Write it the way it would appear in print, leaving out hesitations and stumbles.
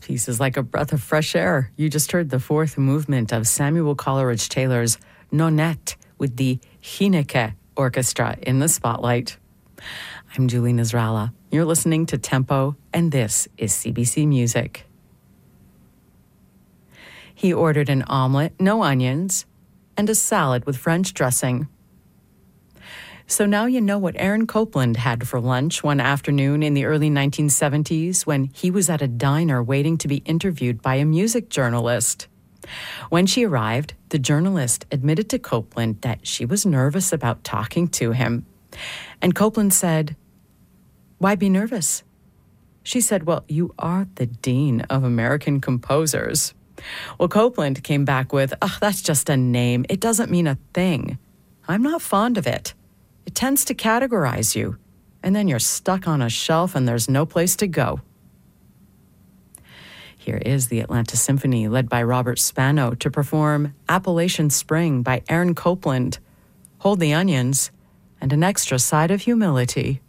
piece is like a breath of fresh air. You just heard the fourth movement of Samuel Coleridge Taylor's Nonette with the Heineke Orchestra in the spotlight. I'm Julie Nasrallah. You're listening to Tempo, and this is CBC Music. He ordered an omelet, no onions, and a salad with French dressing. So now you know what Aaron Copland had for lunch one afternoon in the early 1970s when he was at a diner waiting to be interviewed by a music journalist. When she arrived, the journalist admitted to Copland that she was nervous about talking to him. And Copland said, "Why be nervous?" She said, "Well, you are the Dean of American Composers." Well, Copland came back with, "That's just a name. It doesn't mean a thing. I'm not fond of it. It tends to categorize you, and then you're stuck on a shelf and there's no place to go." Here is the Atlanta Symphony, led by Robert Spano, to perform Appalachian Spring by Aaron Copland, Hold the Onions, and an extra side of humility.